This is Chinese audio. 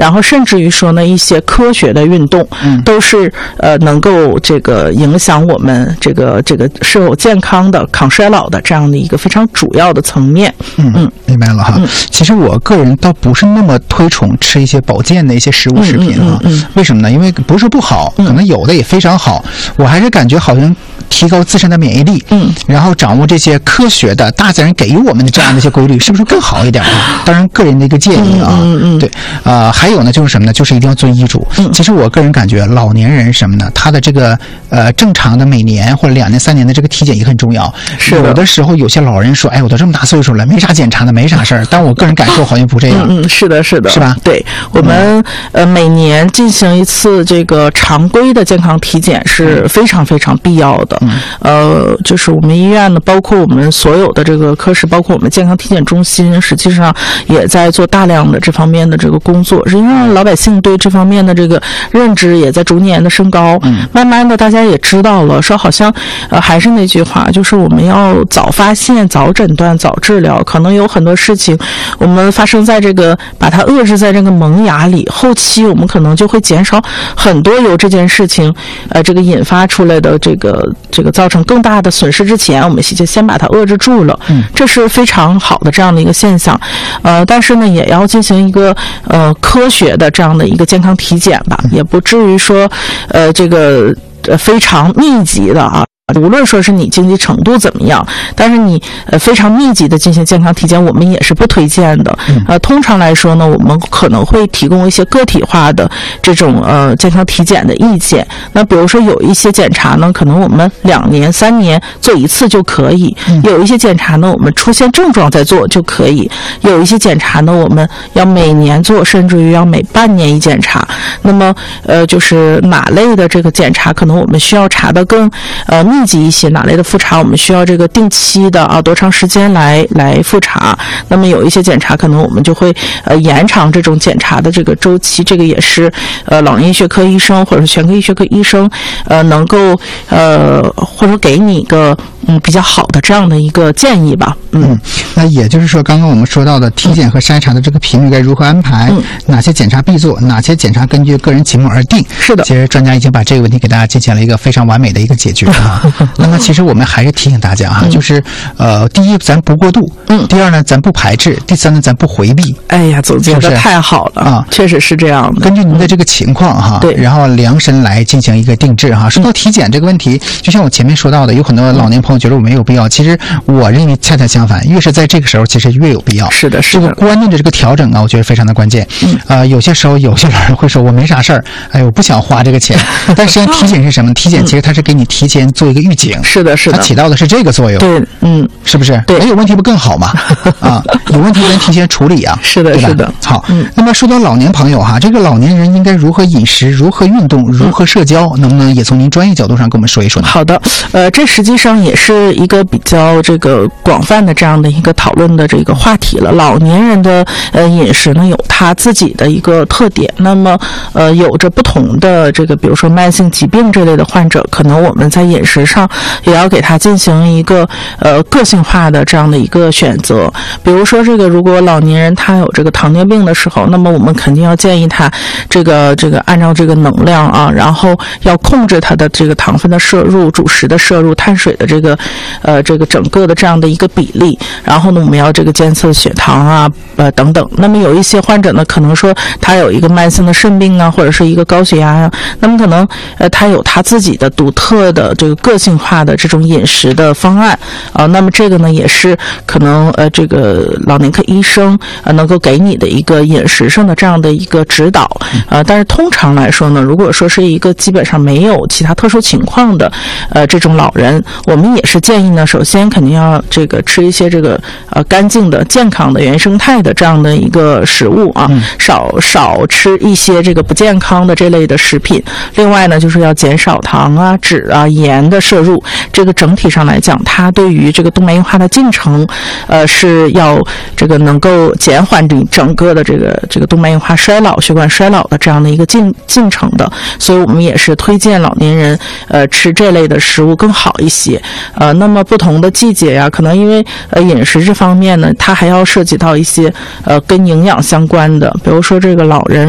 然后甚至于说呢一些科学的运动，都是能够这个影响我们这个是否健康的、抗衰老的这样的一个非常主要的层面。 明白了哈。其实我个人倒不是那么推崇吃一些保健的一些食物食品啊。为什么呢？因为不是不好，可能有的也非常好，我还是感觉好像提高自身的免疫力，然后掌握这些科学的大自然给予我们的这样的一些规律，是不是更好一点啊？当然个人的一个建议啊。对，还有呢就是什么呢？就是一定要遵医嘱。其实我个人感觉老年人什么呢，他的这个正常的每年或者2年3年的这个体检也很重要。是有的时候有些老人说，哎，我都这么大岁数了，没啥检查的，没啥事儿。但我个人感受好像不这样。 是的，是吧？ 对，我们每年进行一次这个常规的健康体检是非常非常必要的。就是我们医院呢，包括我们所有的这个科室，包括我们健康体检中心，实际上也在做大量的这方面的这个工作，是因为老百姓对这方面的这个认知也在逐年的升高。慢慢的大家也知道了，说好像还是那句话，就是我们要早发现、早诊断、早治疗。可能有很多事情我们发生在这个把它遏制在这个萌芽里，后期我们可能就会减少很多由这件事情这个引发出来的这个造成更大的损失之前，我们就先把它遏制住了。这是非常好的这样的一个现象。但是呢也要进行一个科学的这样的一个健康体检吧，也不至于说这个非常密集的啊。无论说是你经济程度怎么样，但是你非常密集的进行健康体检，我们也是不推荐的。通常来说呢，我们可能会提供一些个体化的这种健康体检的意见。那比如说有一些检查呢，可能我们2年3年做一次就可以；有一些检查呢，我们出现症状再做就可以；有一些检查呢，我们要每年做，甚至于要每半年一检查。那么就是哪类的这个检查，可能我们需要查的更密集一些，哪类的复查我们需要这个定期的多长时间来复查。那么有一些检查可能我们就会延长这种检查的这个周期，这个也是老年医学科医生或者全科医学科医生能够或者给你一个比较好的这样的一个建议吧。 那也就是说刚刚我们说到的体检和筛查的这个频率该如何安排，哪些检查必做，哪些检查根据个人情况而定。 是的， 其实专家已经把这个问题给大家进行了一个非常完美的一个解决啊。那么其实我们还是提醒大家哈，就是第一咱不过度，第二呢咱不排斥，第三呢咱不回避。 哎呀，总结的太好了啊，确实是这样的。 根据您的这个情况哈，对，然后量身来进行一个定制哈。说到体检这个问题，就像我前面说到的，有很多老年朋友觉得我没有必要，其实我认为恰恰相反，越是在这个时候，其实越有必要。 是的， 这个观念的这个调整啊，我觉得非常的关键。有些时候有些人会说我没啥事儿，哎，我不想花这个钱。但实际上体检是什么？体检其实它是给你提前做一个预警。 是的， 它起到的是这个作用。 对， 是不是？ 对， 没有问题不更好吗？有问题咱提前处理啊。 是的，是的。 好，那么说到老年朋友哈，这个老年人应该如何饮食、如何运动、如何社交，能不能也从您专业角度上跟我们说一说呢？ 好的，这实际上也是一个比较这个广泛的这样的一个讨论的这个话题了。老年人的饮食呢有他自己的一个特点，那么有着不同的这个比如说慢性疾病这类的患者，可能我们在饮食上也要给他进行一个个性化的这样的一个选择。比如说这个如果老年人他有这个糖尿病的时候，那么我们肯定要建议他这个按照这个能量啊，然后要控制他的这个糖分的摄入、主食的摄入、碳水的这个整个的这样的一个比例。然后呢我们要这个监测血糖啊等等。那么有一些患者呢可能说他有一个慢性的肾病啊，或者是一个高血压啊，那么可能他有他自己的独特的这个个性化的这种饮食的方案啊。那么这个呢也是可能这个老年科医生能够给你的一个饮食上的这样的一个指导。但是通常来说呢，如果说是一个基本上没有其他特殊情况的这种老人，我们也是建议呢，首先肯定要这个吃一些这个干净的、健康的、原生态的这样的一个食物啊，少吃一些这个不健康的这类的食品。另外呢，就是要减少糖啊、脂啊、盐的摄入。这个整体上来讲，它对于这个动脉硬化的进程，是要这个能够减缓你整个的这个动脉硬化衰老、血管衰老的这样的一个进程的。所以我们也是推荐老年人吃这类的食物更好一些。那么不同的季节呀，可能因为饮食这方面呢，它还要涉及到一些跟营养相关的，比如说这个老人